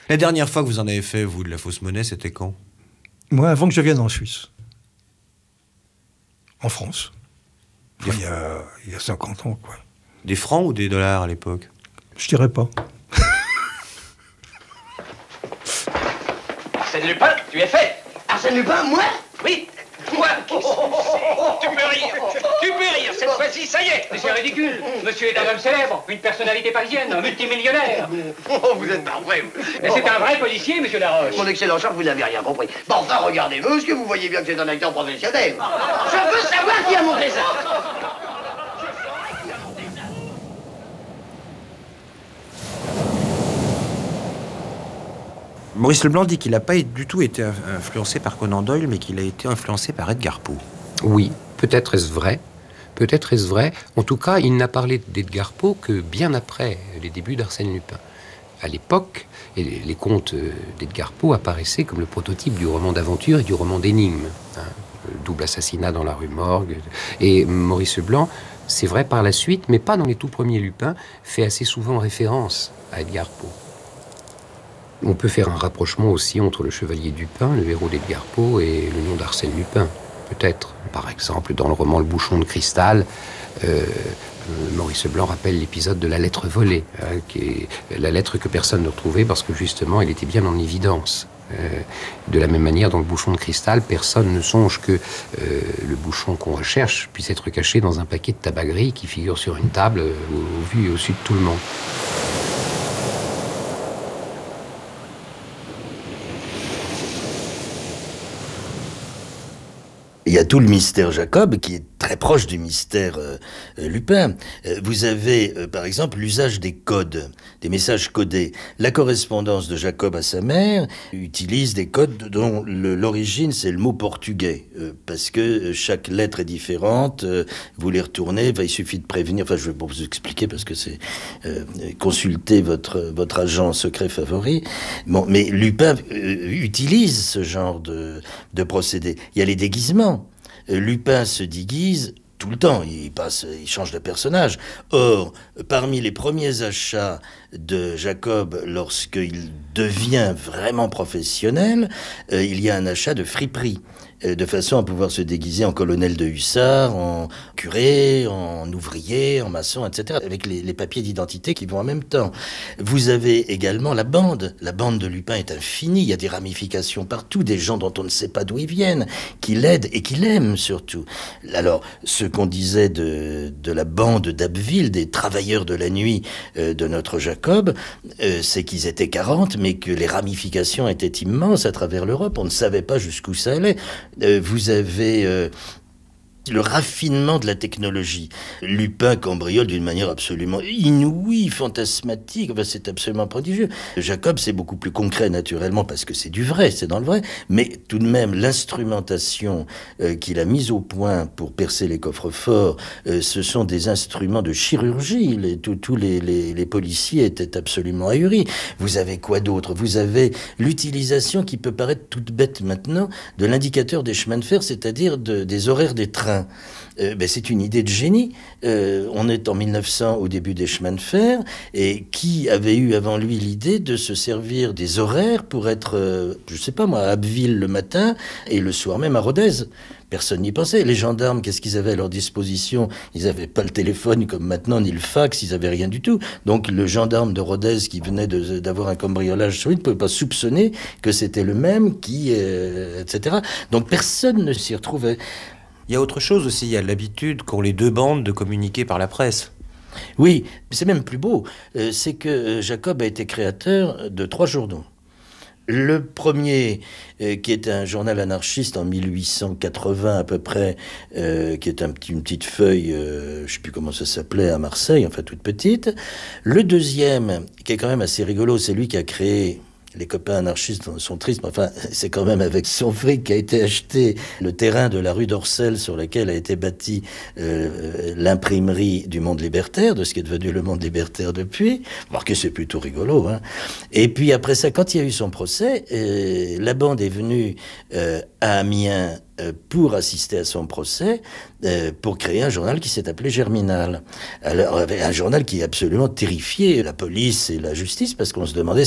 La dernière fois que vous en avez fait, vous, de la fausse monnaie, c'était quand? Moi, avant que je vienne en Suisse. En France. Enfin, il y a 50 ans, quoi. Des francs ou des dollars à l'époque? Je dirais pas. Arsène Lupin, tu es fait. Arsène Lupin, moi? Oui, moi. Tu peux rire. Tu peux rire. Cette fois-ci, ça y est. Mais c'est ridicule. Monsieur est un homme célèbre, une personnalité parisienne, un multimillionnaire. Oh, vous êtes pas vrai, vous. Mais c'est un vrai policier, monsieur Laroche. Mon excellent chef, vous n'avez rien compris. Bon, enfin, regardez-vous, est-ce que vous voyez bien que c'est un acteur professionnel? Je veux savoir qui a montré ça. Maurice Leblanc dit qu'il n'a pas du tout été influencé par Conan Doyle, mais qu'il a été influencé par Edgar Poe. Oui, peut-être est-ce vrai. Peut-être est-ce vrai. En tout cas, il n'a parlé d'Edgar Poe que bien après les débuts d'Arsène Lupin. À l'époque, les contes d'Edgar Poe apparaissaient comme le prototype du roman d'aventure et du roman d'énigmes. Le double assassinat dans la rue Morgue. Et Maurice Leblanc, c'est vrai par la suite, mais pas dans les tout premiers Lupin, fait assez souvent référence à Edgar Poe. On peut faire un rapprochement aussi entre le Chevalier Dupin, le héros d'Edgar Poe, et le nom d'Arsène Lupin, peut-être. Par exemple, dans le roman Le Bouchon de Cristal, Maurice Leblanc rappelle l'épisode de la lettre volée, qui est la lettre que personne ne retrouvait parce que justement, elle était bien en évidence. De la même manière, dans Le Bouchon de Cristal, personne ne songe que le bouchon qu'on recherche puisse être caché dans un paquet de tabac gris qui figure sur une table au vu et au su de tout le monde. Il y a tout le mystère Jacob qui est très proche du mystère Lupin. Vous avez, par exemple, l'usage des codes, des messages codés. La correspondance de Jacob à sa mère utilise des codes dont l'origine, c'est le mot portugais. Parce que chaque lettre est différente. Vous les retournez, il suffit de prévenir. Enfin, je vais pas vous expliquer parce que c'est consulter votre agent secret favori. Bon, mais Lupin utilise ce genre de procédé. Il y a les déguisements. Lupin se déguise tout le temps, il change de personnage. Or, parmi les premiers achats de Jacob, lorsqu'il devient vraiment professionnel, il y a un achat de friperie, de façon à pouvoir se déguiser en colonel de hussards, en curé, en ouvrier, en maçon, etc., avec les papiers d'identité qui vont en même temps. Vous avez également la bande. La bande de Lupin est infinie, il y a des ramifications partout, des gens dont on ne sait pas d'où ils viennent, qui l'aident et qui l'aiment surtout. Alors, ce qu'on disait de la bande d'Abbeville, des travailleurs de la nuit de notre Jacob, c'est qu'ils étaient 40, mais que les ramifications étaient immenses à travers l'Europe. On ne savait pas jusqu'où ça allait. Vous avez le raffinement de la technologie. Lupin cambriole d'une manière absolument inouïe, fantasmatique. Enfin, c'est absolument prodigieux. Jacob, c'est beaucoup plus concret, naturellement, parce que c'est du vrai, c'est dans le vrai. Mais tout de même, l'instrumentation qu'il a mise au point pour percer les coffres-forts, ce sont des instruments de chirurgie. Tous les policiers étaient absolument ahuris. Vous avez quoi d'autre? Vous avez l'utilisation qui peut paraître toute bête maintenant de l'indicateur des chemins de fer, c'est-à-dire des horaires des trains. C'est une idée de génie. On est en 1900 au début des chemins de fer, et qui avait eu avant lui l'idée de se servir des horaires pour être, je sais pas moi, à Abbeville le matin et le soir même à Rodez. Personne n'y pensait. Les gendarmes, qu'est-ce qu'ils avaient à leur disposition? Ils n'avaient pas le téléphone comme maintenant, ni le fax, ils n'avaient rien du tout. Donc le gendarme de Rodez qui venait d'avoir un cambriolage sur lui ne pouvait pas soupçonner que c'était le même qui, etc. Donc personne ne s'y retrouvait. Il y a autre chose aussi, il y a l'habitude qu'ont les deux bandes de communiquer par la presse. Oui, c'est même plus beau. C'est que Jacob a été créateur de 3 journaux. Le premier, qui est un journal anarchiste en 1880 à peu près, qui est une petite feuille, je ne sais plus comment ça s'appelait, à Marseille, enfin toute petite. Le deuxième, qui est quand même assez rigolo, c'est lui qui a créé... Les copains anarchistes sont tristes, mais enfin, c'est quand même avec son fric qu'a été acheté le terrain de la rue d'Orcel sur lequel a été bâtie l'imprimerie du Monde Libertaire, de ce qui est devenu le Monde Libertaire depuis. Remarquez, c'est plutôt rigolo, hein. Et puis après ça, quand il y a eu son procès, la bande est venue à Amiens pour assister à son procès, pour créer un journal qui s'est appelé Germinal. Alors, un journal qui absolument terrifiait la police et la justice, parce qu'on se demandait